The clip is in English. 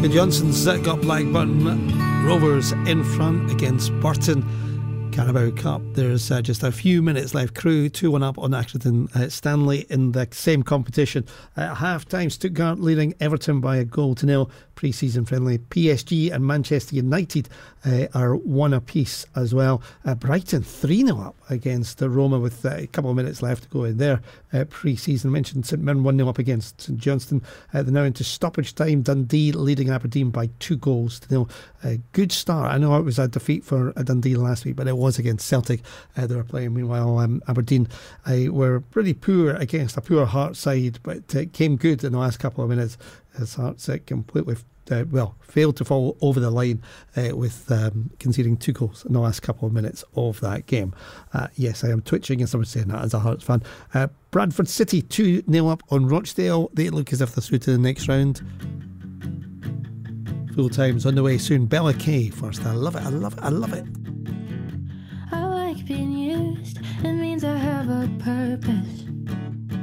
The Johnsons got Blackburn Rovers in front against Burton. Carabao Cup, there's just a few minutes left. Crewe 2-1 up on Accrington Stanley in the same competition. At half time, Stuttgart leading Everton by 1-0. Pre-season friendly. PSG and Manchester United are 1 apiece as well. Brighton 3-0 up against Roma with a couple of minutes left to go in their pre-season. Mentioned St Mirren 1-0 up against St Johnstone. They're now into stoppage time. Dundee leading Aberdeen by 2-0. A good start. I know it was a defeat for Dundee last week, but it was against Celtic they were playing. Meanwhile, Aberdeen were pretty poor against a poor Hearts side, but came good in the last couple of minutes as Hearts completely failed to fall over the line with conceding 2 goals in the last couple of minutes of that game. Yes, I am twitching as someone saying that as a Hearts fan. Bradford City 2-0 up on Rochdale. They look as if they're through to the next round. Full time's on the way soon. Bella Kay first. I love it. I like being used